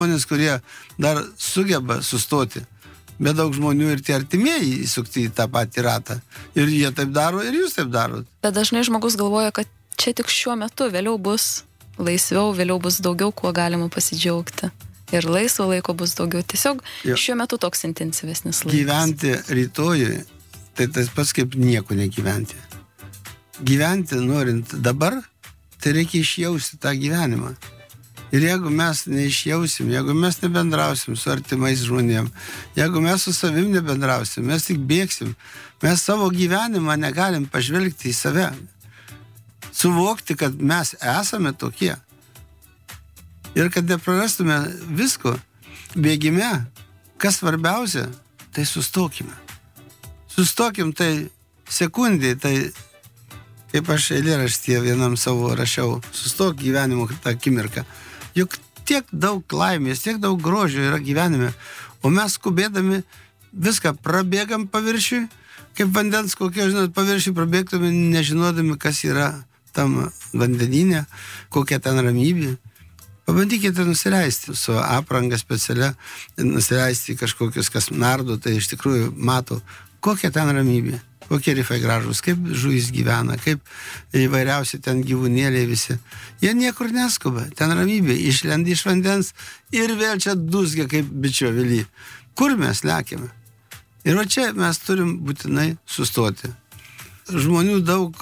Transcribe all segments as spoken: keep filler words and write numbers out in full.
žmonės, kurie dar sugeba sustoti. Bet daug žmonių ir tie artimieji įsukti į tą patį ratą. Ir jie taip daro, ir jūs taip darot. Bet dažnai žmogus galvoja, kad čia tik šiuo metu, vėliau bus laisviau, vėliau bus daugiau, kuo galima pasidžiaugti. Ir laisvo laiko bus daugiau. Tiesiog jo. Šiuo metu toks intensyvesnis laikas. Gyventi rytojui, tai tas pats kaip nieko negyventi. Gyventi norint dabar, tai reikia išjausti tą gyvenimą. Ir jeigu mes neišjausim, jeigu mes nebendrausim su artimais žmonėm, jeigu mes su savim nebendrausim, mes tik bėgsim, mes savo gyvenimą negalim pažvelgti į save. Suvokti, kad mes esame tokie. Ir kad neprarastume visko, bėgime, kas svarbiausia, tai sustokime. Sustokim tai sekundį, tai kaip aš eilėraštyje vienam savo rašiau, sustok gyvenimo tą akimirką. Juk tiek daug laimės, tiek daug grožio yra gyvenime, o mes skubėdami viską prabėgam paviršiui, kaip vandens kokie, žinot, paviršiui prabėgtume, nežinodami, kas yra tam vandeninė, kokia ten ramybė. Pabandykite nusileisti su apranga specialia, nusileisti kažkokius, kas nardo, tai iš tikrųjų mato, kokia ten ramybė. Kokie rifai gražus, kaip žuvys gyvena, kaip įvairiausi ten gyvūnėliai visi. Jie niekur neskuba, ten ramybė, išlendi iš vandens ir vėl čia dūzgia kaip bičio vėly. Kur mes lekiame? Ir va čia mes turim būtinai sustoti. Žmonių daug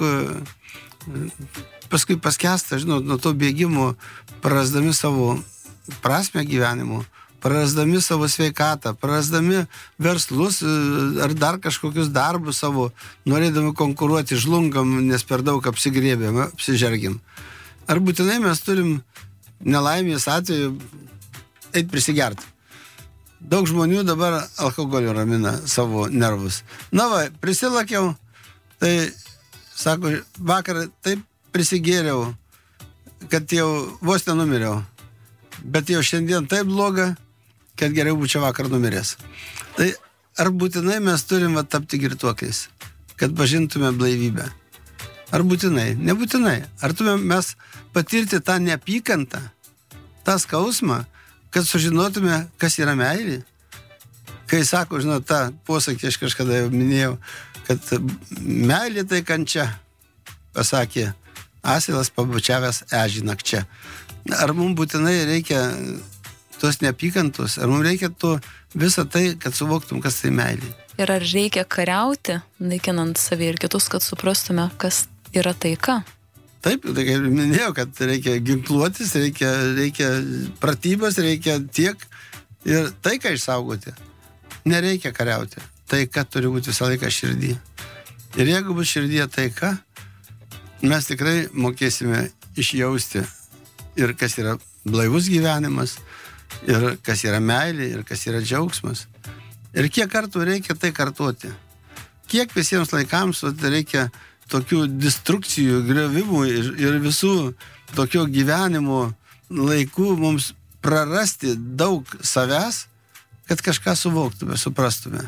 paskui paskęsta, žinot, nuo to bėgimo, prarasdami savo prasmę gyvenimo, prarasdami savo sveikatą, prarasdami verslus ar dar kažkokius darbus savo, norėdami konkuruoti, žlungam, nes per daug apsigrėbėm, apsižergim. Ar būtinai mes turim nelaimės atveju eit prisigerti? Daug žmonių dabar alkoholio ramina savo nervus. Na va, prisilakiau, tai, sako, vakar taip prisigėriau, kad jau vos nenumiriau. Bet jau šiandien taip bloga, kad geriau būčiau vakar numiręs. Tai ar būtinai mes turim va, tapti girtuokliais, kad pažintume blaivybę? Ar būtinai? Nebūtinai. Ar turime mes patirti tą neapykantą, tą skausmą, kad sužinotume, kas yra meilė? Kai sako, žinot, tą posakį aš kažkada jau minėjau, kad meilė tai kančia, pasakė asilas pabučiavęs ežį nakčia. Ar mums būtinai reikia tos neapykantos, ar mums reikia to visą tai, kad suvoktum, kas tai meilė? Ir ar reikia kariauti, naikinant savį ir kitus, kad suprastume, kas yra taika? Taip, tai kaip minėjau, kad reikia ginkluotis, reikia, reikia pratybas, reikia tiek ir taiką išsaugoti. Nereikia kariauti. Taika turi būti visą laiką širdį. Ir jeigu bus širdyje taika, mes tikrai mokėsime išjausti ir kas yra blaivus gyvenimas, ir kas yra meilė, ir kas yra džiaugsmas. Ir kiek kartų reikia tai kartuoti. Kiek visiems laikams reikia tokių destrukcijų, griovimų ir, ir visų tokio gyvenimo laikų mums prarasti daug savęs, kad kažką suvoktume, suprastume.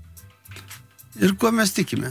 Ir kuo mes tikime?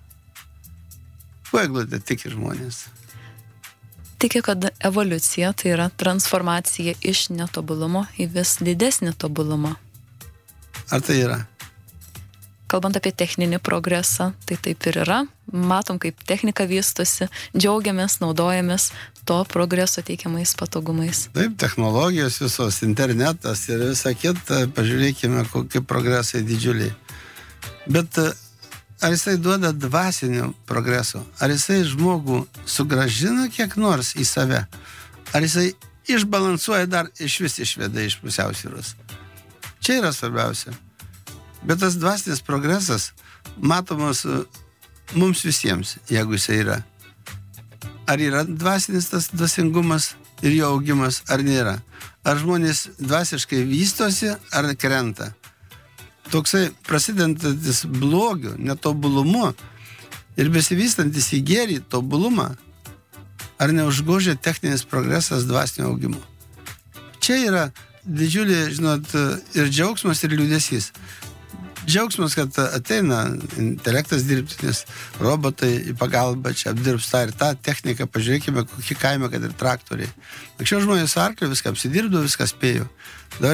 Kuo Eglutė tiki žmonės? Tiki, kad evoliucija tai yra transformacija iš netobulumo į vis didesnį tobulumą. Ar tai yra? Kalbant apie techninį progresą, tai taip ir yra. Matom, kaip technika vystosi, džiaugiamės, naudojamės to progreso teikiamais patogumais. Taip, technologijos visos, internetas ir visa kita, pažiūrėkime, kokie progresai didžiuliai. Bet ar jisai duoda dvasinio progreso? Ar jisai žmogų sugrąžina kiek nors į save? Ar jisai išbalansuoja dar iš vis išveda iš pusiausvyros? Čia yra svarbiausia. Bet tas dvasinis progresas matomas mums visiems, jeigu jisai yra. Ar yra dvasinis tas dvasingumas ir jo augimas, ar nėra? Ar žmonės dvasiškai vystosi, ar krenta? Toksai prasidedantis blogiu, netobulumu ir besivystantis į gėrį, tobulumą, ar neužgožia techninis progresas dvasinio augimo? Čia yra didžiulė, žinot, ir džiaugsmas, ir liūdesys. džiaugsmas, kad ateina intelektas dirbtinis, robotai į pagalbą čia apdirbs tą ir tą techniką, pažiūrėkime, kokie kaime, kad ir traktoriai. Anksčiau žmonės su arkliu viską apsidirbdavo, viską spėjo. Dabar